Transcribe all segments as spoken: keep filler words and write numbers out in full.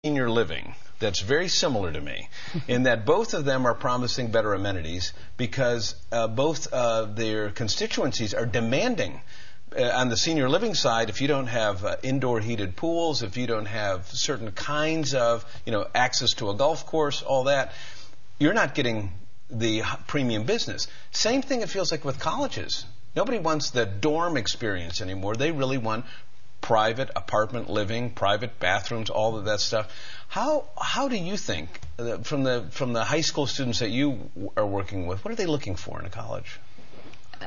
Senior living that's very similar to me in that both of them are promising better amenities because uh, both uh, their constituencies are demanding. Uh, on the senior living side, if you don't have uh, indoor heated pools, if you don't have certain kinds of, you know, access to a golf course, all that, you're not getting the premium business. Same thing it feels like with colleges. Nobody wants the dorm experience anymore. They really want private apartment living, private bathrooms, all of that stuff. How how do you think uh, from the from the high school students that you are working with, what are they looking for in a college? Uh,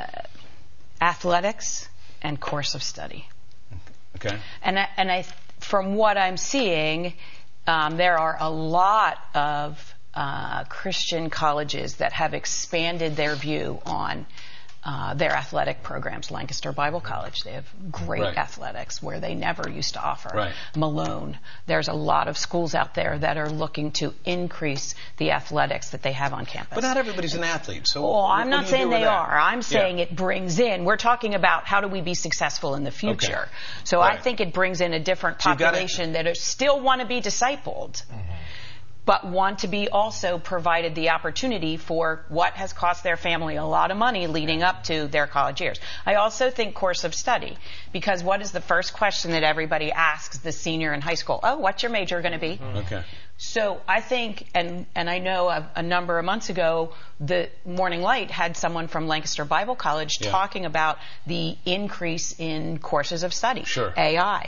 athletics and course of study. Okay. And I, and I, from what I'm seeing, um, there are a lot of uh, Christian colleges that have expanded their view on Uh, their athletic programs. Lancaster Bible College, they have great right. athletics where they never used to offer. Right. Malone. There's a lot of schools out there that are looking to increase the athletics that they have on campus. But not everybody's an athlete. So oh, what, I'm what not saying they that? are. I'm saying yeah. it brings in. We're talking about how do we be successful in the future. Okay. So right. I think it brings in a different so population that are still want to be discipled. Mm-hmm. But want to be also provided the opportunity for what has cost their family a lot of money leading up to their college years. I also think course of study, because what is the first question that everybody asks the senior in high school? Oh, what's your major going to be? Okay. So I think, and, and I know a, a number of months ago, the Morning Light had someone from Lancaster Bible College yeah. talking about the increase in courses of study, sure. A I.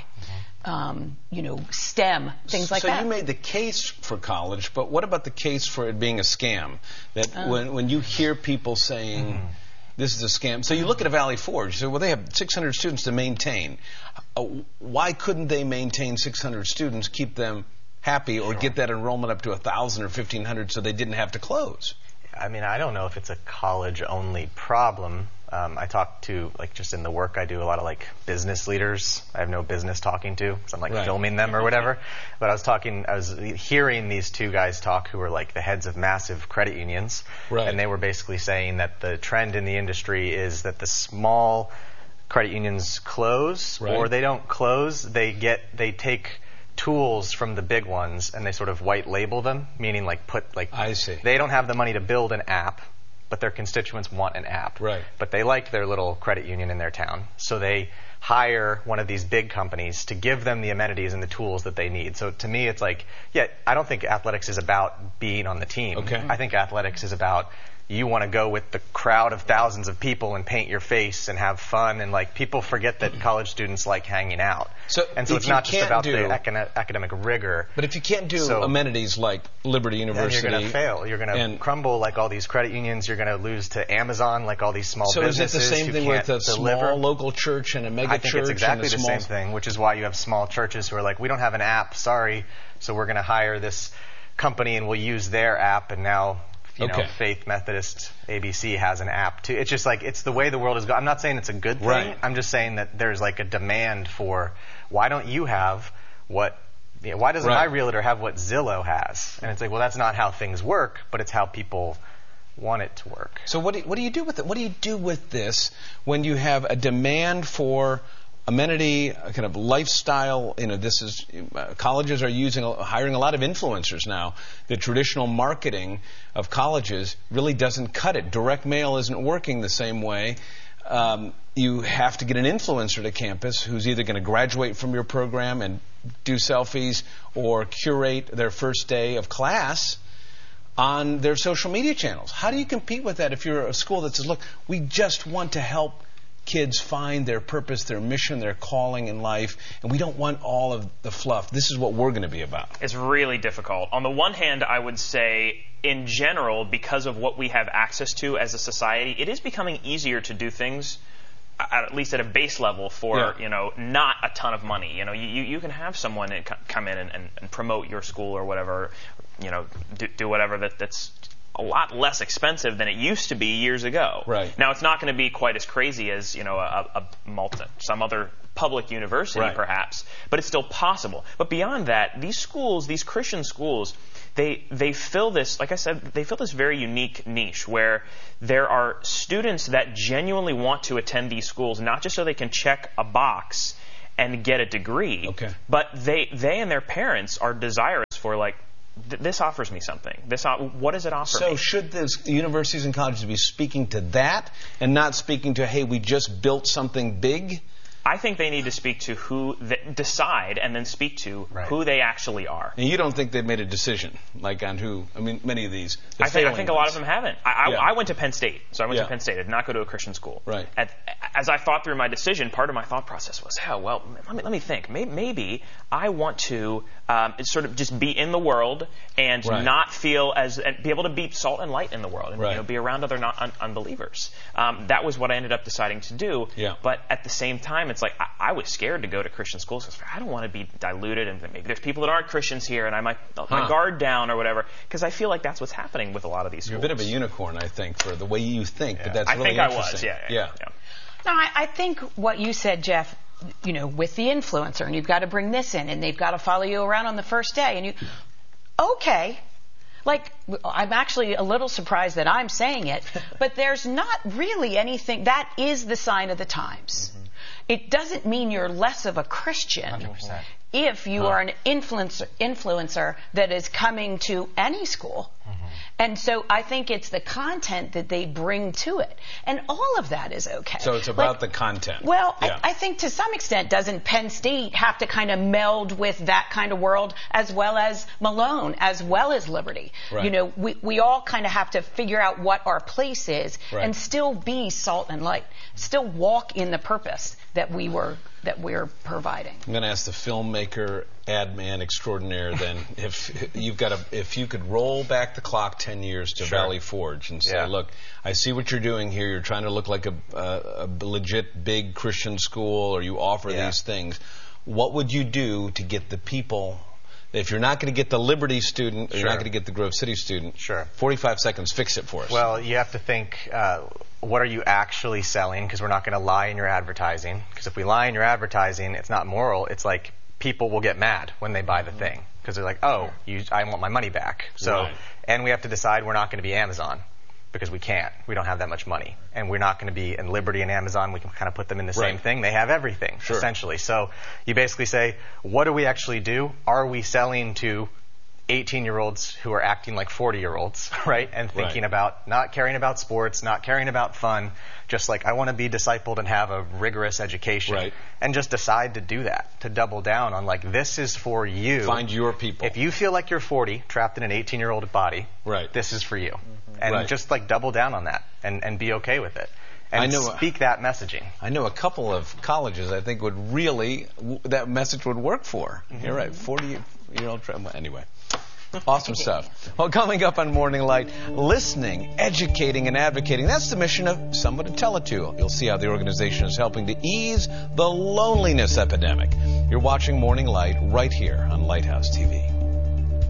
Um, you know, STEM, things like so that. So you made the case for college, but what about the case for it being a scam? That uh, when when you hear people saying mm. this is a scam, so you look at a Valley Forge, you say, well, they have six hundred students to maintain. Uh, why couldn't they maintain six hundred students, keep them happy, or sure. get that enrollment up to one thousand or fifteen hundred so they didn't have to close? I mean, I don't know if it's a college-only problem. Um, I talk to, like, just in the work I do, a lot of, like, business leaders I have no business talking to because I'm, like, right. filming them or whatever. But I was talking, I was hearing these two guys talk who were, like, the heads of massive credit unions. Right. And they were basically saying that the trend in the industry is that the small credit unions close, right. or they don't close. They get, they take tools from the big ones and they sort of white label them, meaning like put like I see. They don't have the money to build an app, but their constituents want an app. Right. But they like their little credit union in their town, so they hire one of these big companies to give them the amenities and the tools that they need. So to me, it's like, yeah, I don't think athletics is about being on the team. Okay. I think athletics is about you want to go with the crowd of thousands of people and paint your face and have fun, and like people forget that college students like hanging out. So and so it's not just about do, the acad- academic rigor. But if you can't do so, amenities like Liberty University, then you're going to fail. You're going to crumble like all these credit unions. You're going to lose to Amazon like all these small so businesses. So is it the same thing with a deliver. small local church and a mega I think church? It's exactly and a the small same thing, which is why you have small churches who are like, we don't have an app, sorry, so we're going to hire this company and we'll use their app, and now you okay. know, Faith Methodist A B C has an app too. It's just like, it's the way the world is going. I'm not saying it's a good thing. Right. I'm just saying that there's like a demand for, why don't you have what, you know, why doesn't right. my realtor have what Zillow has? And it's like, well, that's not how things work, but it's how people want it to work. So what do you, what do you do with it? What do you do with this when you have a demand for amenity, a kind of lifestyle? You know, this is uh, colleges are using hiring a lot of influencers now. The traditional marketing of colleges really doesn't cut it. Direct mail isn't working the same way. Um, you have to get an influencer to campus who's either going to graduate from your program and do selfies or curate their first day of class on their social media channels. How do you compete with that if you're a school that says, look, we just want to help kids find their purpose, their mission, their calling in life, and we don't want all of the fluff. This is what we're going to be about. It's really difficult. On the one hand, I would say, in general, because of what we have access to as a society, it is becoming easier to do things, at least at a base level, for yeah. you know, not a ton of money. You know, you, you can have someone come in and, and, and promote your school or whatever, you know, do, do whatever that, that's a lot less expensive than it used to be years ago. Right. Now, it's not going to be quite as crazy as, you know, a, a multi, some other public university, right. perhaps, but it's still possible. But beyond that, these schools, these Christian schools, they they fill this, like I said, they fill this very unique niche where there are students that genuinely want to attend these schools, not just so they can check a box and get a degree. Okay. But they they and their parents are desirous for like, th- this offers me something. This o- what does it offer So me? should the universities and colleges be speaking to that and not speaking to, hey, we just built something big? I think they need to speak to who they decide and then speak to Right. who they actually are. And you don't think they've made a decision, like on who? I mean, many of these. the I think, I failing think a lot ones. of them haven't. I, I, Yeah. I went to Penn State, so I went Yeah. to Penn State. I did not go to a Christian school. Right. At, as I thought through my decision, part of my thought process was, oh, well, let me, let me think. Maybe, maybe I want to um, sort of just be in the world and Right. not feel as, and be able to be salt and light in the world and Right. you know, be around other non, un, unbelievers. Um, that was what I ended up deciding to do. Yeah. But at the same time, it's like I, I was scared to go to Christian schools because I don't want to be diluted and maybe there's people that aren't Christians here and I might let my Huh. guard down or whatever because I feel like that's what's happening with a lot of these You're a schools. bit of a unicorn, I think, for the way you think, but Yeah. that's I really think I interesting. was, yeah. yeah, yeah. No, I, I think what you said, Jeff, you know, with the influencer, and you've got to bring this in, and they've got to follow you around on the first day, and you, okay. Like, I'm actually a little surprised that I'm saying it, but there's not really anything, that is the sign of the times. Mm-hmm. It doesn't mean you're less of a Christian. one hundred percent. If you Huh. are an influencer, influencer that is coming to any school. Mm-hmm. And so I think it's the content that they bring to it. And all of that is okay. So it's about Like, the content. Well, Yeah. I, I think to some extent, doesn't Penn State have to kind of meld with that kind of world as well as Malone, as well as Liberty? Right. You know, we, we all kind of have to figure out what our place is Right. and still be salt and light, still walk in the purpose that we were that we're providing. I'm going to ask the filmmaker, ad man extraordinaire. Then, if you've got a, if you could roll back the clock ten years to Sure. Valley Forge and say, Yeah. look, I see what you're doing here. You're trying to look like a, a, a legit big Christian school, or you offer Yeah. these things. What would you do to get the people? If you're not going to get the Liberty student, or you're not Sure. going to get the Grove City student. Sure. forty-five seconds. Fix it for us. Well, you have to think, uh, what are you actually selling? Because we're not going to lie in your advertising. Because if we lie in your advertising, it's not moral. It's like people will get mad when they buy the thing. Because they're like, oh, you, I want my money back. So, Right. and we have to decide we're not going to be Amazon. Because we can't. We don't have that much money. And we're not going to be in Liberty and Amazon. We can kind of put them in the same Right. thing. They have everything, Sure. essentially. So you basically say, what do we actually do? Are we selling to eighteen-year-olds who are acting like forty-year-olds, right? And thinking Right. about not caring about sports, not caring about fun, just like I want to be discipled and have a rigorous education. Right. And just decide to do that, to double down on like, this is for you. Find your people. If you feel like you're forty, trapped in an eighteen-year-old body, Right. this is for you. And Right. just like double down on that and, and be okay with it. And I know- speak that messaging. I know a couple of colleges I think would really, w- that message would work for. You're right, forty-year-old, tra- well, anyway. Awesome stuff. Well, coming up on Morning Light, listening, educating, and advocating. That's the mission of Someone to Tell It To. You'll see how the organization is helping to ease the loneliness epidemic. You're watching Morning Light right here on Lighthouse T V.